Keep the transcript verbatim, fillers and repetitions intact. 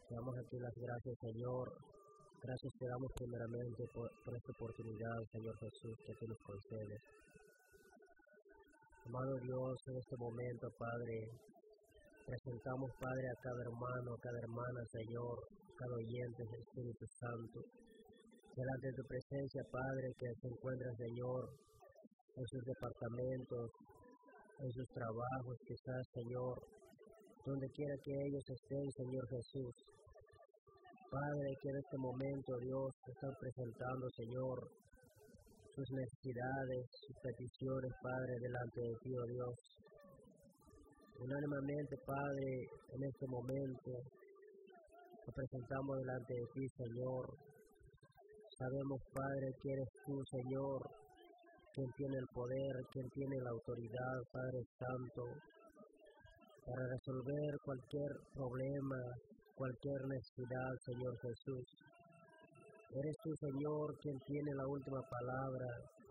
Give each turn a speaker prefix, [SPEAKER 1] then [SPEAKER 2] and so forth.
[SPEAKER 1] Te damos a ti las gracias, Señor. Gracias te damos primeramente por, por esta oportunidad, Señor Jesús, que tú nos concedes. Amado Dios, en este momento, Padre, presentamos, Padre, a cada hermano, a cada hermana, Señor, cada oyente, Espíritu Santo, delante de tu presencia, Padre, que se encuentra, Señor, en sus departamentos, en sus trabajos, quizás, Señor, donde quiera que ellos estén, Señor Jesús. Padre, que en este momento, Dios, están presentando, Señor, sus necesidades, sus peticiones, Padre, delante de ti, oh Dios. Unánimemente, Padre, en este momento, nos presentamos delante de ti, Señor. Sabemos, Padre, que eres tú, Señor, quien tiene el poder, quien tiene la autoridad, Padre Santo, para resolver cualquier problema, cualquier necesidad, Señor Jesús. Eres tú, Señor, quien tiene la última palabra